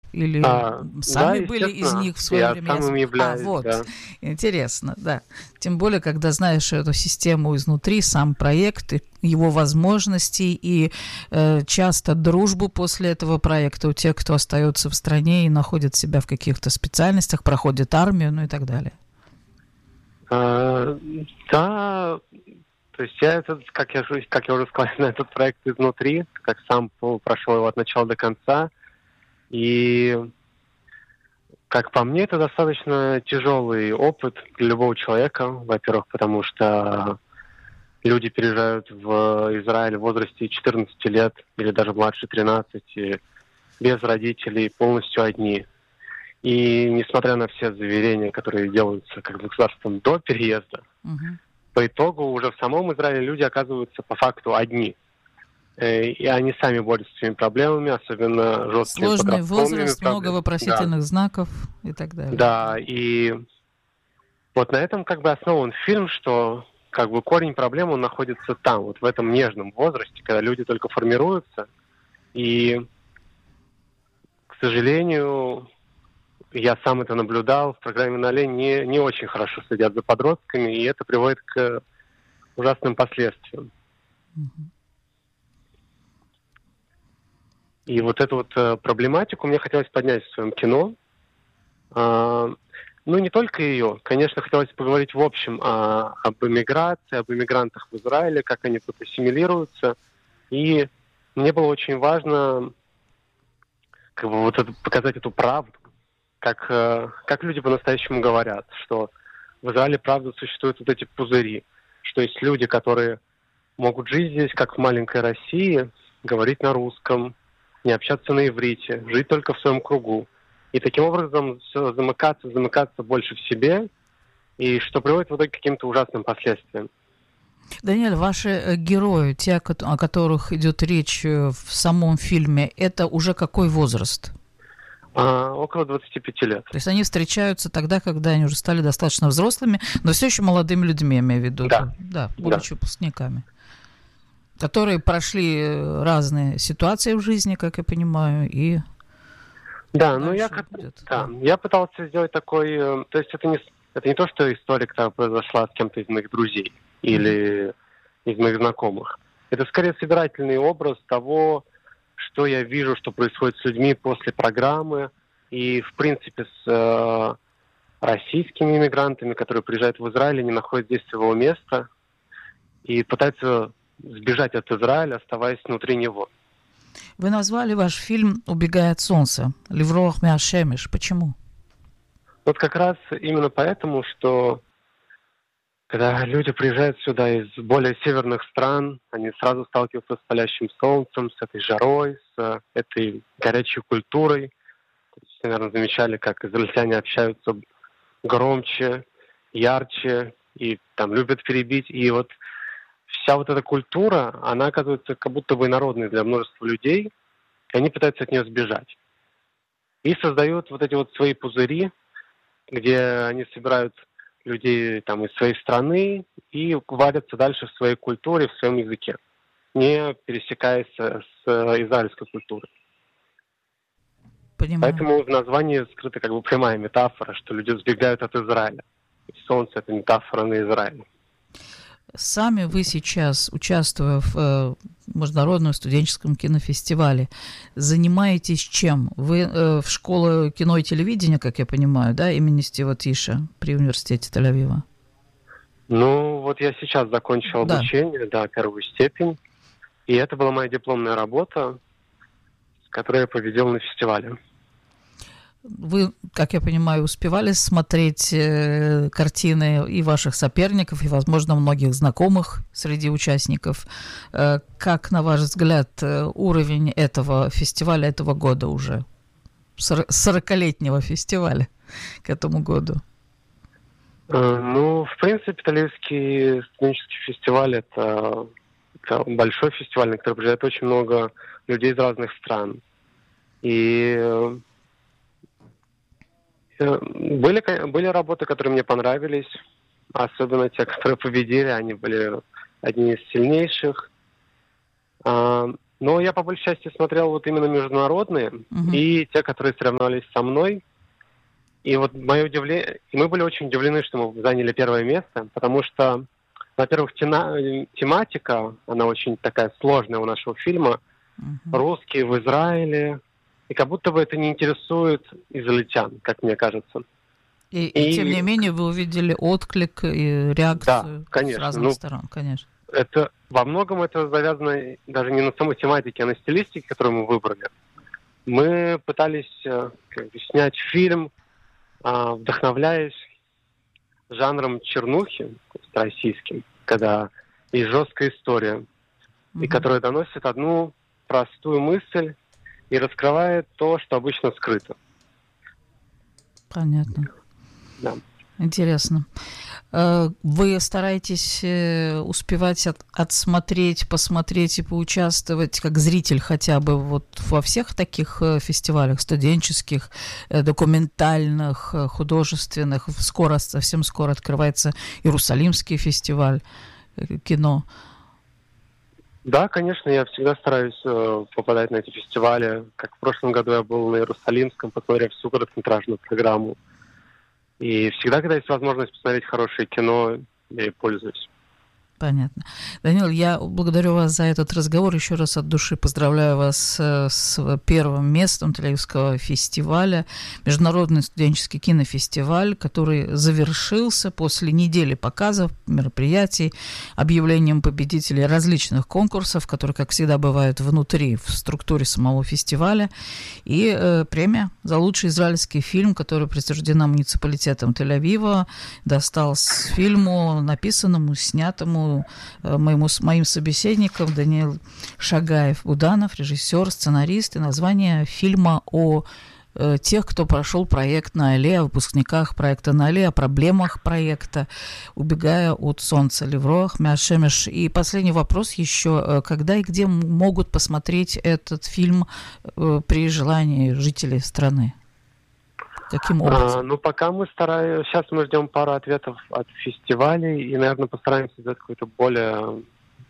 Или Да, сами были из естественно, них в свое я время? сам им являюсь, Вот, да. интересно, да. Тем более, когда знаешь эту систему изнутри, сам проект, и его возможности, и часто дружбу после этого проекта у тех, кто остается в стране и находит себя в каких-то специальностях, проходит армию, ну и так далее. А, да, то есть я этот, как я уже сказал, на этот проект изнутри, как сам прошел его от начала до конца. И, как по мне, это достаточно тяжелый опыт для любого человека. Во-первых, потому что люди переезжают в Израиль в возрасте 14 лет или даже младше 13, без родителей, полностью одни. И несмотря на все заверения, которые делаются как государством до переезда, Мгм. по итогу уже в самом Израиле люди оказываются по факту одни. И они сами борются с своими проблемами, особенно жесткими Сложный подростковыми возраст, много проблемами. Да, вопросительных знаков и так далее. да. И вот на этом как бы основан фильм, что как бы корень проблемы он находится там, вот в этом нежном возрасте, когда люди только формируются. И, к сожалению, я сам это наблюдал, в программе «Нале» не очень хорошо следят за подростками, и это приводит к ужасным последствиям. Мгм. И вот эту вот проблематику мне хотелось поднять в своем кино. А, ну, не только ее. Конечно, хотелось поговорить в общем об эмиграции, об иммигрантах в Израиле, как они тут ассимилируются. И мне было очень важно как бы вот показать эту правду, как люди по-настоящему говорят, что в Израиле, правда, существуют вот эти пузыри, что есть люди, которые могут жить здесь, как в маленькой России, говорить на русском, не общаться на иврите, жить только в своем кругу. И таким образом все замыкаться больше в себе, и что приводит в итоге к каким-то ужасным последствиям. Даниэль, ваши герои, те, о которых идет речь в самом фильме, это уже какой возраст? Около 25 лет. То есть они встречаются тогда, когда они уже стали достаточно взрослыми, но все еще молодыми людьми, я имею в виду, Да, да, да. будучи выпускниками, которые прошли разные ситуации в жизни, как я понимаю, и Да, ну дальше идет, да, да. я пытался сделать такой, то есть это не то, что история, которая произошла с кем-то из моих друзей Мгм. или из моих знакомых. Это скорее собирательный образ того, что я вижу, что происходит с людьми после программы и, в принципе, с российскими иммигрантами, которые приезжают в Израиль и не находят здесь своего места и пытаются сбежать от Израиля, оставаясь внутри него. Вы назвали ваш фильм «Убегая от солнца», «Леврох миашемиш». Почему? Вот как раз именно поэтому, что когда люди приезжают сюда из более северных стран, они сразу сталкиваются с палящим солнцем, с этой жарой, с этой горячей культурой. Все, наверное, замечали, как израильтяне общаются громче, ярче и там любят перебить. И вот вся вот эта культура, она оказывается как будто бы инородной для множества людей, и они пытаются от нее сбежать. И создают вот эти вот свои пузыри, где они собирают людей там из своей страны и варятся дальше в своей культуре, в своем языке, не пересекаясь с израильской культурой. Понимаю. Поэтому в названии скрыта как бы прямая метафора, что люди сбегают от Израиля. И солнце — это метафора на Израиль. Сами вы сейчас, участвуя в Международном студенческом кинофестивале, занимаетесь чем? Вы в школе кино и телевидения, как я понимаю, да, имени Стива Тиша при университете Тель-Авива? Ну, вот я сейчас закончил Да. обучение, да, первую степень. И это была моя дипломная работа, которую я победил на фестивале. Вы, как я понимаю, успевали смотреть картины и ваших соперников, и, возможно, многих знакомых среди участников. Как, на ваш взгляд, уровень этого фестиваля этого года уже? 40-летнего фестиваля к этому году? Ну, в принципе, Тель-Авивский студенческий фестиваль — это большой фестиваль, на который приезжает очень много людей из разных стран. И были работы, которые мне понравились, особенно те, которые победили, они были одни из сильнейших. Но я по большей части смотрел вот именно международные и те, которые соревновались со мной. И вот мое удивление, и мы были очень удивлены, что мы заняли первое место, потому что, во-первых, тематика, она очень такая сложная у нашего фильма. Русские в Израиле, и как будто бы это не интересует израильтян, как мне кажется. И тем не менее вы увидели отклик и реакцию, да, с разных сторон, конечно. Это, во многом это завязано даже не на самой тематике, а на стилистике, которую мы выбрали. Мы пытались снять фильм, вдохновляясь жанром чернухи, российским, когда есть жесткая история, и которая доносит одну простую мысль и раскрывает то, что обычно скрыто. Понятно. Да. Интересно. Вы стараетесь успевать отсмотреть, посмотреть и поучаствовать как зритель хотя бы вот во всех таких фестивалях студенческих, документальных, художественных? Совсем скоро открывается Иерусалимский фестиваль кино. Да, конечно, я всегда стараюсь попадать на эти фестивали. Как в прошлом году я был на Иерусалимском, посмотрев всю короткометражную программу. И всегда, когда есть возможность посмотреть хорошее кино, я и пользуюсь. Понятно. Даниил, я благодарю вас за этот разговор. Еще раз от души поздравляю вас с первым местом Тель-Авивского фестиваля, Международный студенческий кинофестиваль, который завершился после недели показов, мероприятий, объявлением победителей различных конкурсов, которые, как всегда, бывают внутри, в структуре самого фестиваля, и премия за лучший израильский фильм, который присуждена муниципалитетом Тель-Авива, досталась фильму, написанному, снятому моим собеседником Даниил Шагаев-Буданов, режиссер, сценарист, и название фильма о тех, кто прошел проект Наале, о выпускниках проекта Наале, о проблемах проекта, убегая от солнца, Левроах, Мяшемеш. И последний вопрос еще. Когда и где могут посмотреть этот фильм при желании жителей страны? Каким образом? Пока мы стараемся... Сейчас мы ждем пару ответов от фестивалей и, наверное, постараемся сделать какой-то более...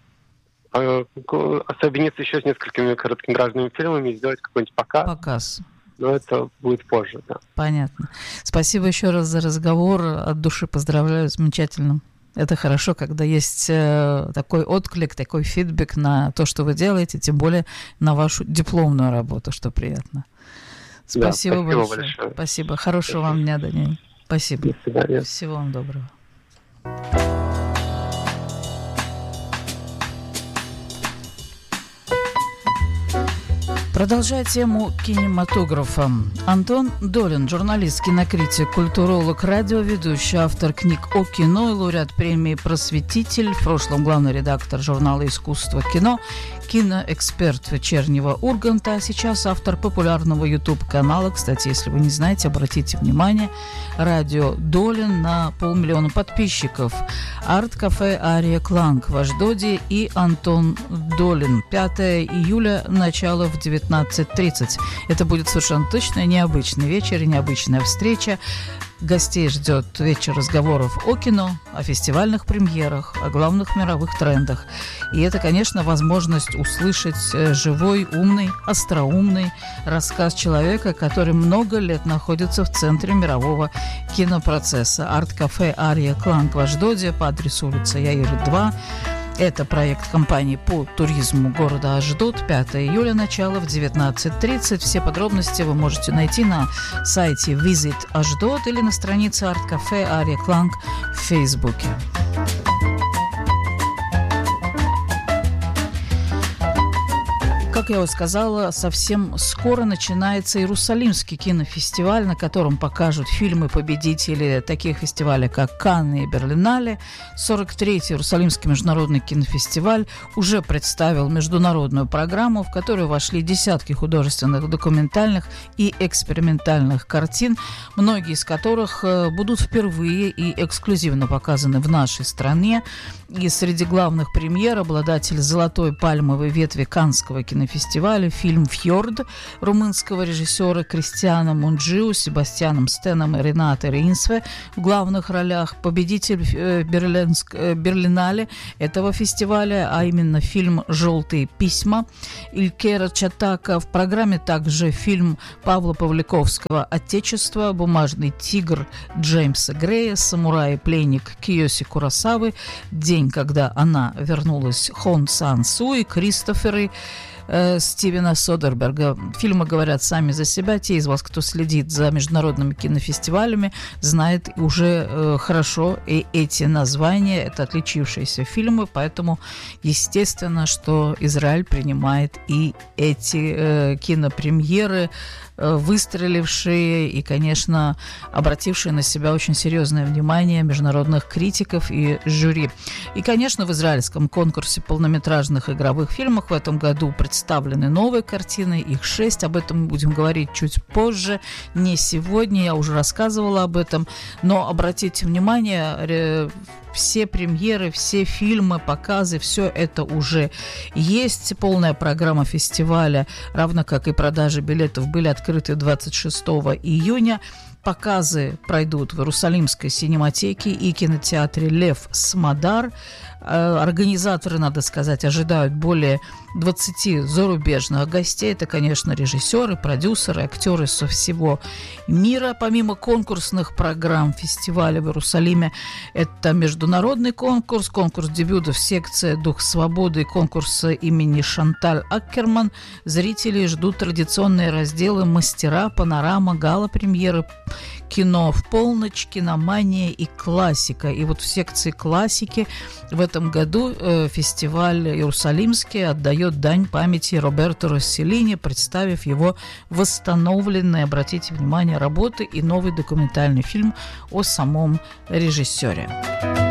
Соединиться еще с несколькими короткометражными фильмами и сделать какой-нибудь показ. Но это будет позже, да. Понятно. Спасибо еще раз за разговор. От души поздравляю, замечательно. Это хорошо, когда есть такой отклик, такой фидбэк на то, что вы делаете, тем более на вашу дипломную работу, что приятно. Спасибо большое. Спасибо. Хорошего вам дня, Даниил. Спасибо. До свидания. Всего вам доброго. Продолжая тему кинематографа. Антон Долин, журналист, кинокритик, культуролог, радиоведущий, автор книг о кино и лауреат премии «Просветитель», в прошлом главный редактор журнала «Искусство кино», киноэксперт «Вечернего Урганта», а сейчас автор популярного YouTube-канала. Кстати, если вы не знаете, обратите внимание, радио Долин на 500 000 подписчиков. Арт-кафе «Ария Кланг» в Ашдоде и Антон Долин. 5 июля, начало в 19:30. Это будет совершенно точно необычный вечер и необычная встреча. Гостей ждет вечер разговоров о кино, о фестивальных премьерах, о главных мировых трендах. И это, конечно, возможность услышать живой, умный, остроумный рассказ человека, который много лет находится в центре мирового кинопроцесса. Арт-кафе «Ария Кланг» в Ашдоде по адресу улица Яир, 2. Это проект компании по туризму города Ашдод. 5 июля, начало в 19:30. Все подробности вы можете найти на сайте Visit Ашдод или на странице арт-кафе «Ария Кланг» в Фейсбуке. Как я уже сказала, совсем скоро начинается Иерусалимский кинофестиваль, на котором покажут фильмы победителей таких фестивалей, как Канны и Берлинале. 43-й Иерусалимский международный кинофестиваль уже представил международную программу, в которую вошли десятки художественных, документальных и экспериментальных картин, многие из которых будут впервые и эксклюзивно показаны в нашей стране. И среди главных премьер обладатель золотой пальмовой ветви Каннского кинофестиваля кинофестивале фильм «Фьорд» румынского режиссера Кристиана Мунджиу с Себастьяном Стеном и Ренатой Ринсве в главных ролях. Победитель Берлинале этого фестиваля, а именно фильм «Желтые письма» Илькера Чатака. В программе также фильм Павла Павликовского «Отечество», «Бумажный тигр» Джеймса Грея, «Самурай и пленник» Киоси Куросавы, «День, когда она вернулась» Хон Сан Су и «Кристоферы» Стивена Содерберга. Фильмы говорят сами за себя. Те из вас, кто следит за международными кинофестивалями, знает уже хорошо и эти названия. Это отличившиеся фильмы, поэтому естественно, что Израиль принимает и эти кинопремьеры, выстрелившие и, конечно, обратившие на себя очень серьезное внимание международных критиков и жюри. И, конечно, в израильском конкурсе полнометражных игровых фильмов в этом году представлены новые картины, их 6, об этом мы будем говорить чуть позже, не сегодня, я уже рассказывала об этом, но обратите внимание, все премьеры, все фильмы, показы, все это уже есть. Полная программа фестиваля, равно как и продажи билетов, были открыты 26 июня. Показы пройдут в Иерусалимской синематеке и кинотеатре «Лев Смадар». Организаторы, надо сказать, ожидают более 20 зарубежных гостей. Это, конечно, режиссеры, продюсеры, актеры со всего мира. Помимо конкурсных программ фестиваля в Иерусалиме, это международный конкурс, конкурс дебютов, секция «Дух свободы» и конкурса имени Шанталь Аккерман. Зрители ждут традиционные разделы «Мастера», «Панорама», «Гала-премьеры», «Кино в полночь», «Киномания» и «Классика». И вот в секции «Классики» в этом году фестиваль Иерусалимский отдает дань памяти Роберто Росселлини, представив его восстановленные, обратите внимание, работы и новый документальный фильм о самом режиссере.